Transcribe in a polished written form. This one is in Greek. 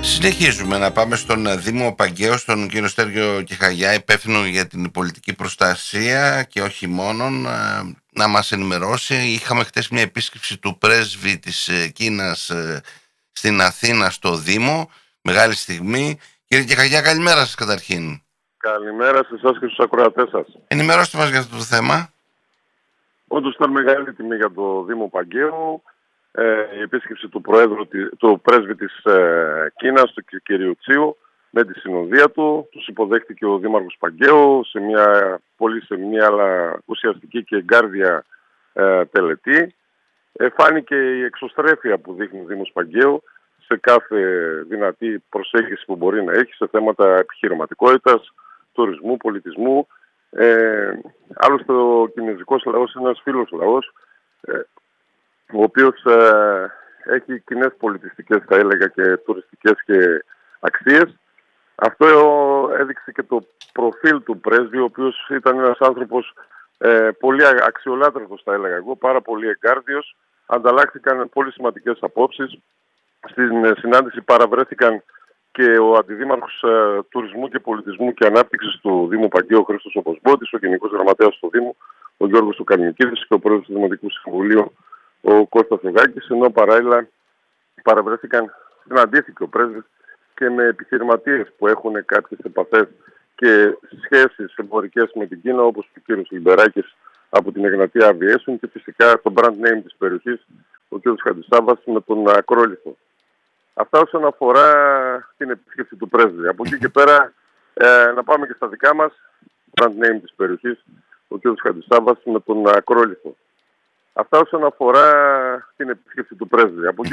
Συνεχίζουμε να πάμε στον Δήμο Παγκαίου, στον κύριο Στέργιο Κεχαγιά, υπεύθυνο για την πολιτική προστασία και όχι μόνον, να μας ενημερώσει. Είχαμε χτες μια επίσκεψη του πρέσβη της Κίνας στην Αθήνα, στο Δήμο. Μεγάλη στιγμή. Κύριε Κεχαγιά, καλημέρα σας καταρχήν. Καλημέρα σε εσάς και στους ακροατές σας. Ενημερώστε μας για αυτό το θέμα. Όντως ήταν μεγάλη τιμή για το Δήμο Παγκαίου η επίσκεψη του πρέσβη της Κίνας, του κ. Τσίου, με τη συνοδεία του. Τους υποδέχτηκε ο Δήμαρχος Παγκαίου σε μια ουσιαστική και εγκάρδια τελετή. Φάνηκε η εξωστρέφεια που δείχνει ο Δήμος Παγκαίου σε κάθε δυνατή προσέγγιση που μπορεί να έχει σε θέματα επιχειρηματικότητας, τουρισμού, πολιτισμού. Άλλωστε ο κινέζικος λαός είναι ένας φίλος λαός, ο οποίος έχει κοινές πολιτιστικές, θα έλεγα, και τουριστικές και αξίες. Αυτό έδειξε και το προφίλ του πρέσβη, ο οποίος ήταν ένας άνθρωπος πολύ αξιολάτρευτος, θα έλεγα εγώ, πάρα πολύ εγκάρδιος. Ανταλλάχθηκαν πολύ σημαντικές απόψεις. Στην συνάντηση παραβρέθηκαν και ο Αντιδήμαρχος Τουρισμού και Πολιτισμού και Ανάπτυξης του Δήμου Παγκαίου, ο Χρήστος Οποσμπότης, ο Γενικός Γραμματέας του Δήμου, ο Γιώργος Καλνικίδης, και ο Πρόεδρος του Δημοτικού Συμβουλίου, ο Κώστας Φεγάκης, ενώ παράλληλα συναντήθηκε ο πρέσβης και με επιχειρηματίες που έχουν κάποιες επαφές και σχέσεις εμπορικές με την Κίνα, όπως ο κ. Λιμπεράκης από την Εγνατία Aviation, και φυσικά το brand name της περιοχής, ο κ. Χαντισάβας, με τον Ακρόλιθο. Αυτά όσον αφορά την επίσκεψη του πρέσβη. Από εκεί και πέρα να πάμε και στα δικά μας, brand name της περιοχής, ο κ. Χαντισάβας, με τον Ακρόλιθο. Αυτά όσον αφορά την επίσκεψη του πρέσβη.